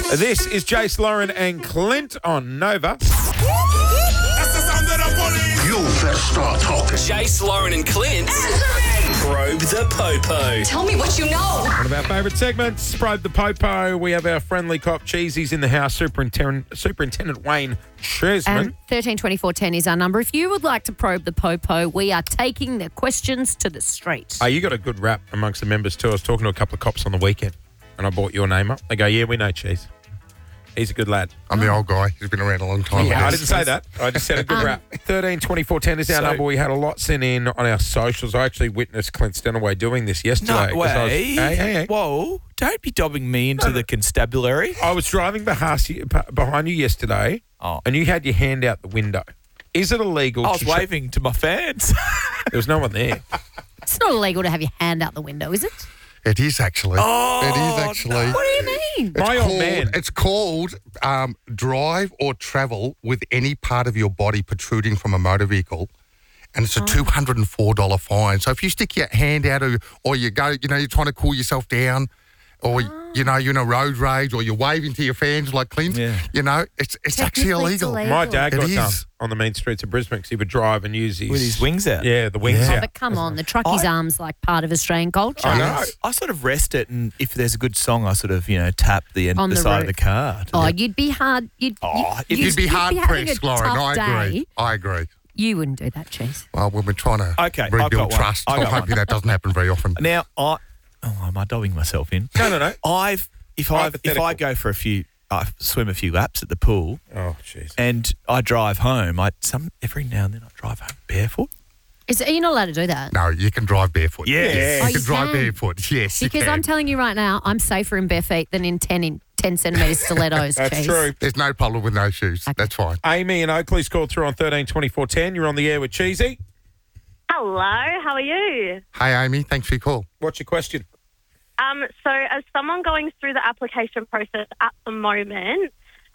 This is Jace, Lauren and Clint on Nova. That's the sound of the police. You better start talking. Jace, Lauren and Clint. Probe the Popo. Tell me what you know. One of our favourite segments, Probe the Popo. We have our friendly cop Cheesy's in the house, Superintendent Wayne Cheeseman. 132410 is our number. If you would like to probe the Popo, we are taking the questions to the street. Oh, you got a good rap amongst the members too. I was talking to a couple of cops on the weekend and I brought your name up. They go, yeah, we know Cheese. He's a good lad. I'm the old guy. He's been around a long time. Yeah, I didn't say that. I just said a good rap. 132410 is our number. We had a lot sent in on our socials. I actually witnessed Clint Stenaway doing this yesterday. No way. Hey. Whoa, don't be dobbing me into the constabulary. I was driving behind you yesterday and you had your hand out the window. Is it illegal? I was waving to my fans. There was no one there. It's not illegal to have your hand out the window, is it? It is actually. Oh, it is actually. no. What do you mean? My old man. It's called drive or travel with any part of your body protruding from a motor vehicle. And it's a $204 fine. So if you stick your hand out or you go, you're trying to cool yourself down or, you're in a road rage or you're waving to your fans like Clint, it's actually illegal. My dad got It done is. on the main streets of Brisbane because he would drive and use With his wings out. Yeah, the wings Oh, out. but come on, the truckie's arm's like part of Australian culture. I know. I sort of rest it, and if there's a good song, I sort of, tap the end On the the side of roof. the car. Oh, you'd be hard. You'd You'd be hard having pressed, a Lauren. tough I agree. day. I agree. You wouldn't do that, Cheese. Well, we've been trying to Okay, I've got rebuild one. trust. I I'm got hoping one. that doesn't happen very often. Now, am I dobbing myself in? No. If I go for I swim a few laps at the pool, Oh, jeez. and I drive home, every now and then I drive home barefoot. Are you not allowed to do that? No, you can drive barefoot. Yes. Oh, You you can drive can? barefoot. Yes, you Because can. I'm telling you right now, I'm safer in bare feet than in 10 centimetre stilettos, That's Cheese. true. There's no problem with no shoes. Okay. That's fine. Amy and Oakley's called through on 132410. You're on the air with Cheesy. Hello, how are you? Hey, Amy, thanks for your call. What's your question? So as someone going through the application process at the moment,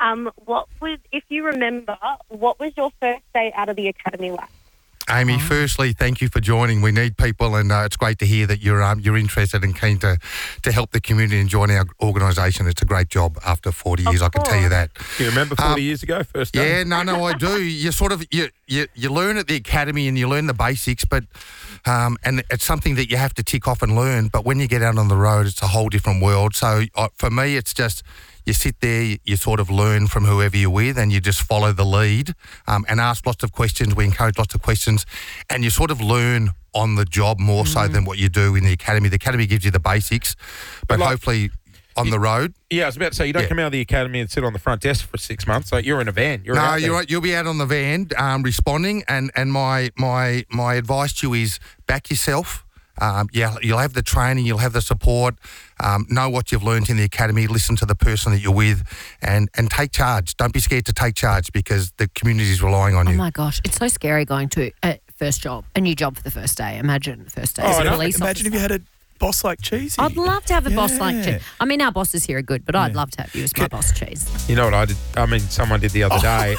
if you remember, what was your first day out of the academy like? Amy, firstly, thank you for joining. We need people, and it's great to hear that you're interested and keen to help the community and join our organisation. It's a great job after 40 years, I can tell you that. Do you remember 40 years ago, first day? Yeah, no, I do. You sort of you learn at the academy and you learn the basics, but and it's something that you have to tick off and learn. But when you get out on the road, it's a whole different world. So for me, it's just you sit there, you sort of learn from whoever you're with, and you just follow the lead and ask lots of questions. We encourage lots of questions, and you sort of learn on the job more so than what you do in the academy. The academy gives you the basics, but hopefully on the road. Yeah, I was about to say, you don't come out of the academy and sit on the front desk for 6 months. Like, you're in a van. You're out there. You're right. You'll be out on the van responding, and my advice to you is back yourself. You'll have the training, you'll have the support, know what you've learned in the academy, listen to the person that you're with, and take charge. Don't be scared to take charge because the community is relying on Oh you. my gosh, it's so scary going to a new job for the first day. Imagine the first day Oh, as I a know. police Imagine if you officer. had a boss like Cheesy. I'd love to have a boss like Yeah. Cheese. I mean, our bosses here are good, but I'd love to have you as my boss, Cheese. You know what I did? I mean, someone did the other day.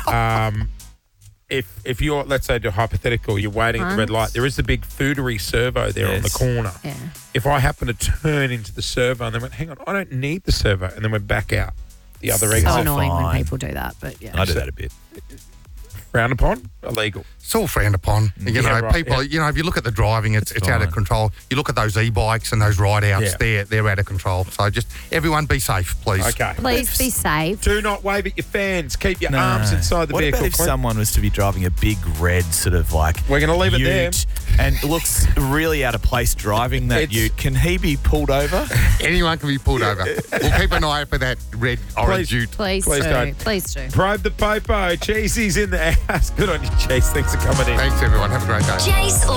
If you're, let's say, hypothetical, you're waiting at the red light, there is the big foodery servo there on the Yes. corner. Yeah. If I happen to turn into the servo and then went, hang on, I don't need the servo, and then went back out the other So exit, annoying when fine. people do that, but yeah. I do that a bit. frowned upon, illegal. It's all frowned upon. You know, right, people. If you look at the driving, it's out of fine. control. You look at those e-bikes and those ride-outs, Yeah. they're out of control. So just everyone be safe, please. Okay. Please be safe. Do not wave at your fans. Keep your arms inside the what vehicle. about if Clint? someone was to be driving a big red sort of like We're going to leave it there. ute and looks really out of place driving that It's- ute? Can he be pulled over? Anyone can be pulled over. We'll keep an eye out for that red orange Please. ute. Please Please do. don't. Please do. Probe the Popo. Cheesy's in the house. Good on you, Chase. Thanks for coming in. Thanks, everyone. Have a great day. Jace